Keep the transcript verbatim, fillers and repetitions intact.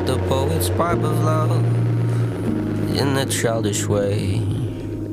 the poet's pipe of love in a childish way.